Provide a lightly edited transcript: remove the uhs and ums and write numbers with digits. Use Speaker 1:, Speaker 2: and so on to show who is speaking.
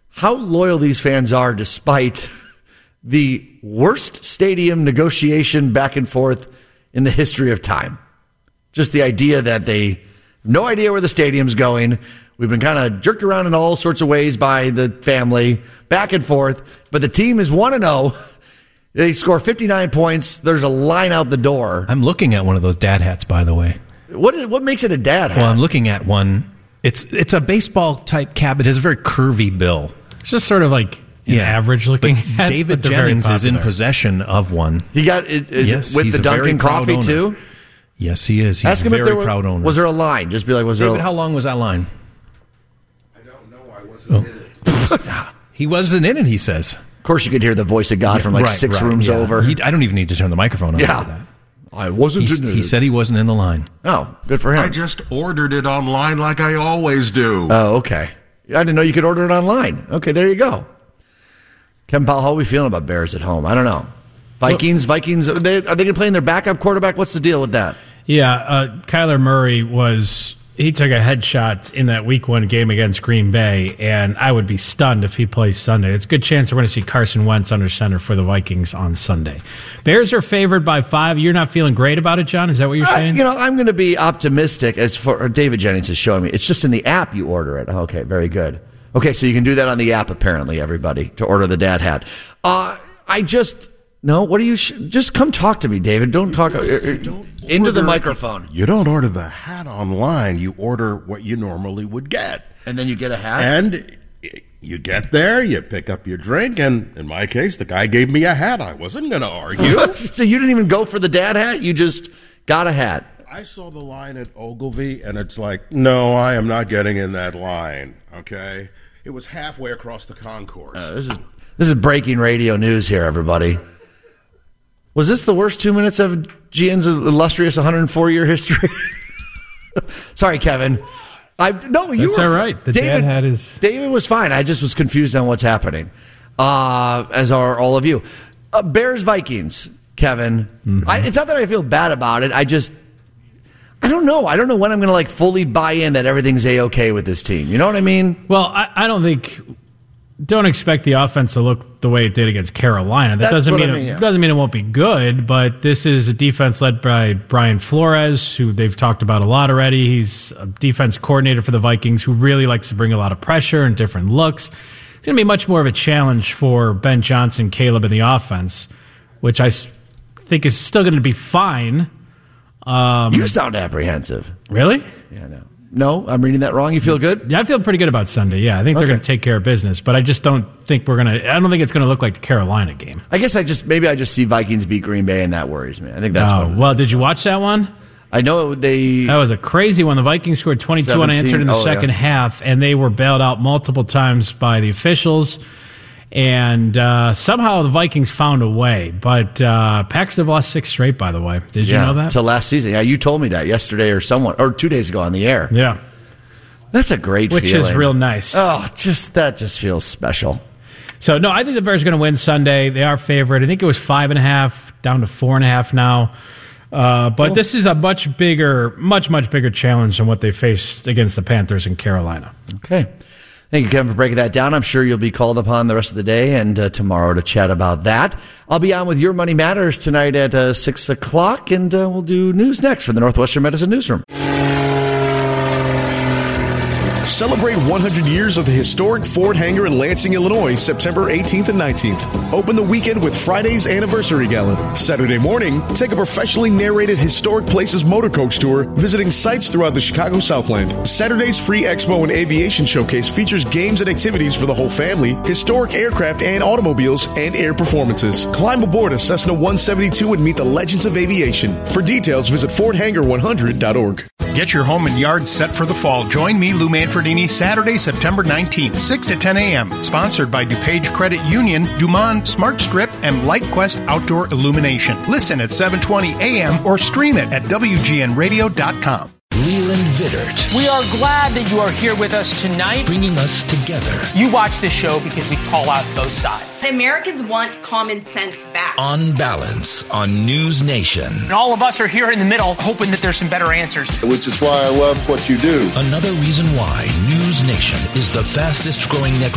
Speaker 1: how loyal these fans are despite the worst stadium negotiation back and forth in the history of time. Just the idea that they have no idea where the stadium's going. We've been kind of jerked around in all sorts of ways by the family, back and forth, but the team is 1-0. They score 59 points. There's a line out the door.
Speaker 2: I'm looking at one of those dad hats, by the way.
Speaker 1: What makes it a dad hat?
Speaker 2: Well, I'm looking at one. It's a baseball-type cap. It has a very curvy bill.
Speaker 3: It's just sort of like an average-looking hat.
Speaker 2: David Jennings is in possession of one.
Speaker 1: He got it with the Dunkin' coffee, too?
Speaker 2: Yes, he is. He's
Speaker 1: Ask him
Speaker 2: a very
Speaker 1: if
Speaker 2: proud owner.
Speaker 1: Was there a line? Just be like, was
Speaker 2: David,
Speaker 1: there
Speaker 2: how long was that line?
Speaker 4: I don't know. I wasn't in it.
Speaker 2: He wasn't in it, he says.
Speaker 1: Of course, you could hear the voice of God from six rooms over.
Speaker 2: I don't even need to turn the microphone on.
Speaker 1: Yeah.
Speaker 2: For that.
Speaker 1: I wasn't in it.
Speaker 2: He said he wasn't in the line.
Speaker 1: Oh, good for him.
Speaker 4: I just ordered it online like I always do.
Speaker 1: Oh, okay. I didn't know you could order it online. Okay, there you go. Kevin Powell, how are we feeling about Bears at home? I don't know. Vikings, are they going to play in their backup quarterback? What's the deal with that?
Speaker 3: Yeah, Kyler Murray he took a headshot in that Week 1 game against Green Bay, and I would be stunned if he plays Sunday. It's a good chance we're going to see Carson Wentz under center for the Vikings on Sunday. Bears are favored by 5. You're not feeling great about it, John? Is that what you're saying?
Speaker 1: I'm going to be optimistic. As for David Jennings is showing me, it's just in the app you order it. Okay, very good. Okay, so you can do that on the app, apparently, everybody, to order the dad hat. Just come talk to me, David. Don't talk into the microphone.
Speaker 4: You don't order the hat online. You order what you normally would get.
Speaker 1: And then you get a hat?
Speaker 4: And you get there, you pick up your drink, and in my case, the guy gave me a hat. I wasn't going to argue.
Speaker 1: So you didn't even go for the dad hat? You just got a hat?
Speaker 4: I saw the line at Ogilvy, and it's like, no, I am not getting in that line, okay? It was halfway across the concourse.
Speaker 1: This is breaking radio news here, everybody. Was this the worst 2 minutes of GN's illustrious 104-year history? Sorry, Kevin.
Speaker 3: That's all right. The dad hat is...
Speaker 1: David was fine. I just was confused on what's happening, as are all of you. Bears-Vikings, Kevin. Mm-hmm. It's not that I feel bad about it. I don't know. I don't know when I'm going to fully buy in that everything's A-okay with this team. You know what I mean?
Speaker 3: Well, I don't think... Don't expect the offense to look the way it did against Carolina. That doesn't mean it won't be good, but this is a defense led by Brian Flores, who they've talked about a lot already. He's a defense coordinator for the Vikings who really likes to bring a lot of pressure and different looks. It's going to be much more of a challenge for Ben Johnson, Caleb in the offense, which I think is still going to be fine.
Speaker 1: You sound apprehensive.
Speaker 3: Really?
Speaker 1: Yeah, No, I'm reading that wrong. You feel good?
Speaker 3: Yeah, I feel pretty good about Sunday. Yeah, I think they're going to take care of business, but I just don't think I don't think it's going to look like the Carolina game.
Speaker 1: I guess I just see Vikings beat Green Bay, and that worries me. I think that's
Speaker 3: well, did you watch that one?
Speaker 1: I know
Speaker 3: that was a crazy one. The Vikings scored 22 unanswered in the second half, and they were bailed out multiple times by the officials. And somehow the Vikings found a way. But Packers have lost 6 straight, by the way. Did you know that?
Speaker 1: Until last season. Yeah, you told me that yesterday or 2 days ago on the air.
Speaker 3: Yeah.
Speaker 1: That's a great feeling.
Speaker 3: Which is real nice.
Speaker 1: Oh, that just feels special.
Speaker 3: So, no, I think the Bears are going to win Sunday. They are favored. I think it was 5.5 down to 4.5 now. But This is a much bigger challenge than what they faced against the Panthers in Carolina.
Speaker 1: Okay. Thank you, Kevin, for breaking that down. I'm sure you'll be called upon the rest of the day and tomorrow to chat about that. I'll be on with Your Money Matters tonight at 6 o'clock, and we'll do news next from the Northwestern Medicine Newsroom.
Speaker 5: Celebrate 100 years of the historic Ford Hangar in Lansing, Illinois, September 18th and 19th. Open the weekend with Friday's Anniversary Gala. Saturday morning, take a professionally narrated Historic Places motor coach tour, visiting sites throughout the Chicago Southland. Saturday's free Expo and Aviation Showcase features games and activities for the whole family, historic aircraft and automobiles, and air performances. Climb aboard a Cessna 172 and meet the legends of aviation. For details, visit FordHangar100.org.
Speaker 6: Get your home and yard set for the fall. Join me, Lou Manfredini, Saturday, September 19th, 6 to 10 a.m. Sponsored by DuPage Credit Union, Dumont Smart Strip, and LightQuest Outdoor Illumination. Listen at 7:20 a.m. or stream it at WGNradio.com.
Speaker 7: Leland Vittert.
Speaker 8: We are glad that you are here with us tonight.
Speaker 7: Bringing us together.
Speaker 8: You watch this show because we call out both sides.
Speaker 9: Americans want common sense back.
Speaker 7: On Balance on News Nation.
Speaker 8: And all of us are here in the middle hoping that there's some better answers.
Speaker 10: Which is why I love what you do.
Speaker 7: Another reason why News Nation is the fastest growing network